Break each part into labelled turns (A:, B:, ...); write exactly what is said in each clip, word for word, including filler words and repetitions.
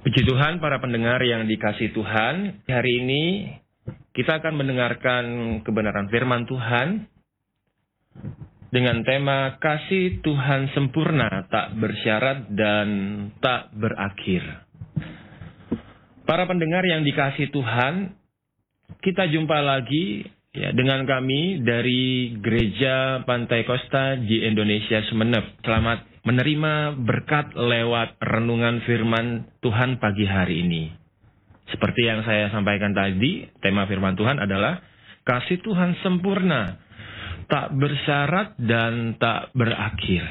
A: Puji Tuhan, para pendengar yang dikasihi Tuhan. Hari ini kita akan mendengarkan kebenaran firman Tuhan dengan tema kasih Tuhan sempurna, tak bersyarat dan tak berakhir. Para pendengar yang dikasihi Tuhan, kita jumpa lagi ya dengan kami dari Gereja Pantai Kosta di Indonesia Sumeneb. Selamat menerima berkat lewat renungan firman Tuhan pagi hari ini. Seperti yang saya sampaikan tadi, tema firman Tuhan adalah kasih Tuhan sempurna, tak bersyarat dan tak berakhir.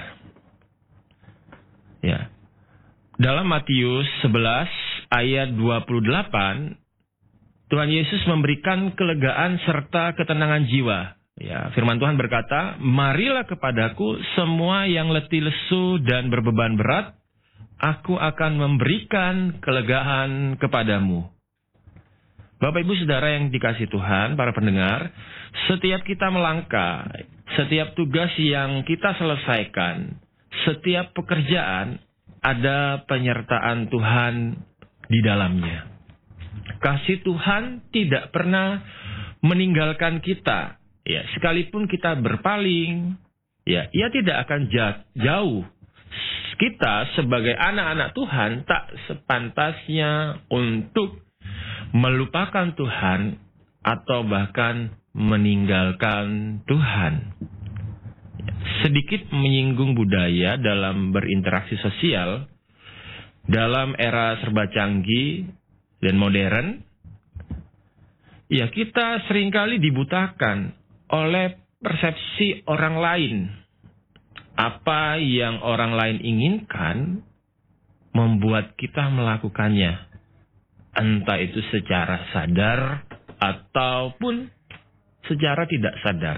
A: Ya. Dalam Matius sebelas ayat dua puluh delapan, Tuhan Yesus memberikan kelegaan serta ketenangan jiwa. Ya, firman Tuhan berkata, "Marilah kepadaku semua yang letih lesu dan berbeban berat, aku akan memberikan kelegaan kepadamu." Bapak Ibu Saudara yang dikasihi Tuhan, para pendengar, setiap kita melangkah, setiap tugas yang kita selesaikan, setiap pekerjaan, ada penyertaan Tuhan di dalamnya. Kasih Tuhan tidak pernah meninggalkan kita. Ya, sekalipun kita berpaling, ya, ia tidak akan jauh. Kita sebagai anak-anak Tuhan tak sepantasnya untuk melupakan Tuhan atau bahkan meninggalkan Tuhan. Ya, sedikit menyinggung budaya dalam berinteraksi sosial dalam era serba canggih dan modern. Ya, kita seringkali dibutakan oleh persepsi orang lain. Apa yang orang lain inginkan membuat kita melakukannya. Entah itu secara sadar ataupun secara tidak sadar.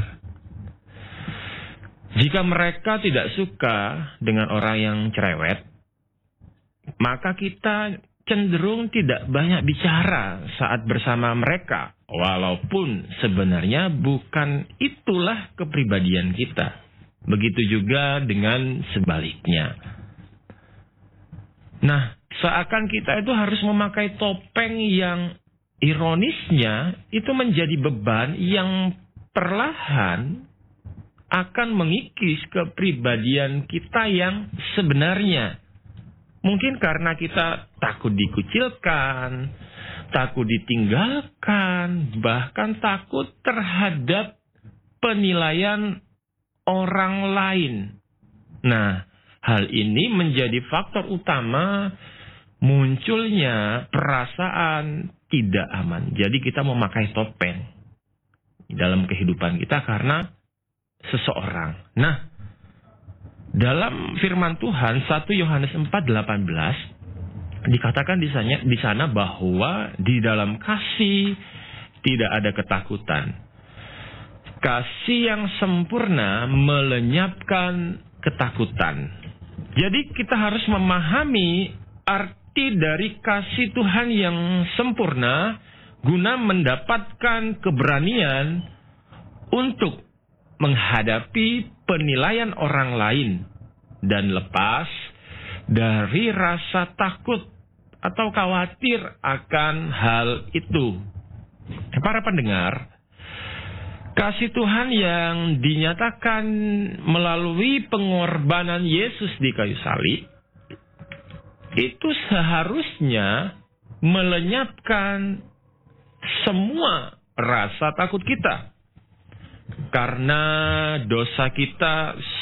A: Jika mereka tidak suka dengan orang yang cerewet, maka kita cenderung tidak banyak bicara saat bersama mereka. Walaupun sebenarnya bukan itulah kepribadian kita. Begitu juga dengan sebaliknya. Nah, seakan kita itu harus memakai topeng yang ironisnya itu menjadi beban yang perlahan akan mengikis kepribadian kita yang sebenarnya. Mungkin karena kita takut dikucilkan, takut ditinggalkan, bahkan takut terhadap penilaian orang lain. Nah, hal ini menjadi faktor utama munculnya perasaan tidak aman. Jadi kita memakai topeng dalam kehidupan kita karena seseorang. Nah, dalam firman Tuhan satu Yohanes empat delapan belas dikatakan di sana, di sana bahwa di dalam kasih tidak ada ketakutan. Kasih yang sempurna melenyapkan ketakutan. Jadi kita harus memahami arti dari kasih Tuhan yang sempurna guna mendapatkan keberanian untuk menghadapi penilaian orang lain dan lepas dari rasa takut atau khawatir akan hal itu. Para pendengar, kasih Tuhan yang dinyatakan melalui pengorbanan Yesus di kayu salib itu seharusnya melenyapkan semua rasa takut kita. Karena dosa kita